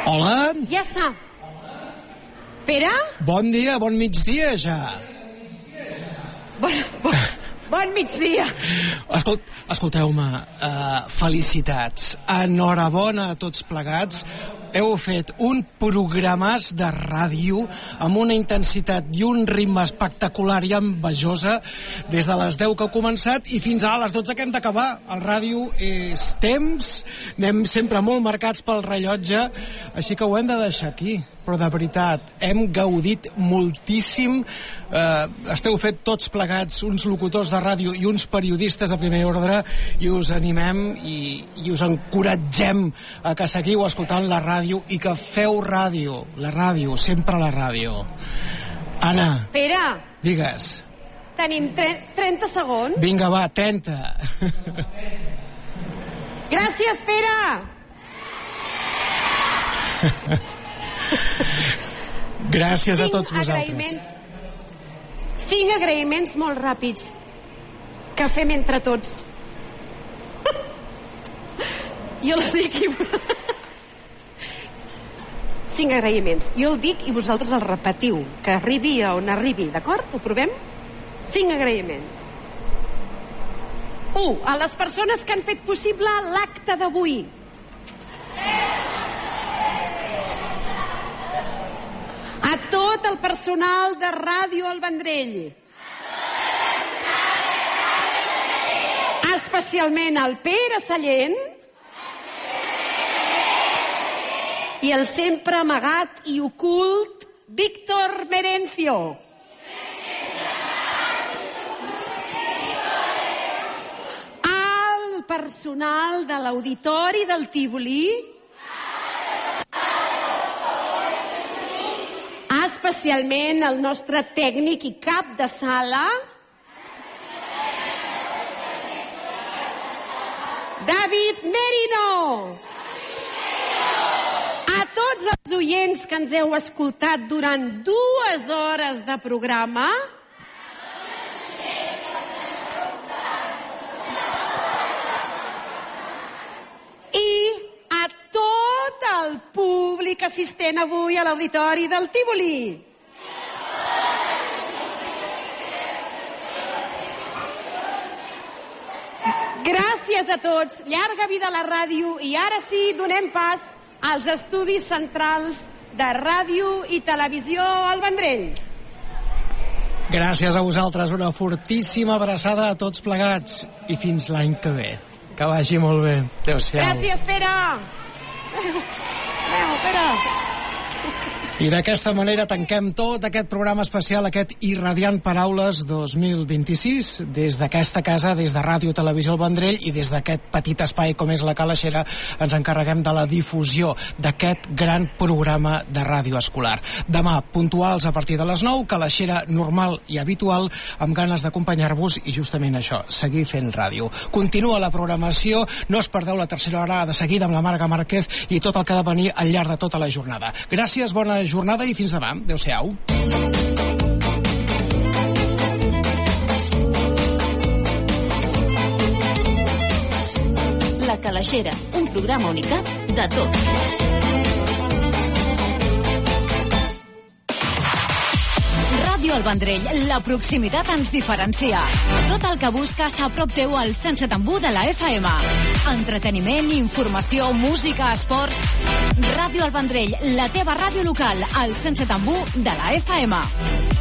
Hola. Ja està. Pere? Bon dia, bon migdia ja. Bon migdia. Escolteu-me, felicitats. Enhorabona a tots plegats. Heu fet un programàs de ràdio amb una intensitat i un ritme espectacular i envejosa des de les 10 que ha començat i fins a les 12 que hem d'acabar. El ràdio és temps, anem sempre molt marcats pel rellotge, així que ho hem de deixar aquí. Però de veritat, hem gaudit moltíssim. Esteu fet tots plegats uns locutors de ràdio i uns periodistes de primer ordre i us animem i us encoratgem a que seguiu escoltant la ràdio i que feu ràdio. La ràdio, sempre la ràdio. Anna. Pere. Digues. Tenim 30 segons. Vinga, va, 30. Gràcies, Pere. Gràcies a tots vosaltres. 5 agraïments molt ràpids que fem entre tots. Jo els dic i... 5 agraïments. Jo el dic i vosaltres el repetiu, que arribi a on arribi, d'acord? Ho provem? 5 agraïments. 1. A les persones que han fet possible l'acte d'avui. A tot el personal de Ràdio El Vendrell. Especialment al Pere Sallent i el sempre amagat i ocult Víctor Merencio. Al personal de l'Auditori del Tívoli, especialment el nostre tècnic i cap de sala, David Merino. A tots els oients que ens heu escoltat durant 2 hores de programa, i a tot el públic assistent avui a l'Auditori del Tívoli. Gràcies a tots, llarga vida a la ràdio, i ara sí, donem pas als estudis centrals de Ràdio i Televisió El Vendrell. Gràcies a vosaltres, una fortíssima abraçada a tots plegats i fins l'any que ve. Que vagi molt bé. Adéu-siau. Gràcies, Pere. Adéu, Pere. I d'aquesta manera tanquem tot aquest programa especial, aquest Irradiant Paraules 2026, des d'aquesta casa, des de Ràdio Televisió El Vendrell, i des d'aquest petit espai com és la Calaixera ens encarreguem de la difusió d'aquest gran programa de ràdio escolar. Demà, puntuals a partir de les 9, Calaixera normal i habitual, amb ganes d'acompanyar-vos i justament això, seguir fent ràdio. Continua la programació, no us perdeu la tercera hora de seguida amb la Marga Márquez i tot el que ha de venir al llarg de tota la jornada. Gràcies, bona jornada i fins demà. Adéu-siau. La Calaixera, un programa unicat de tot. Ràdio El Vendrell, la proximitat ens diferencia. Tot el que busques a prop teu al 107.1 de la FM. Entreteniment, informació, música, esports... Ràdio El Vendrell, la teva ràdio local, al 107.1 de la FM.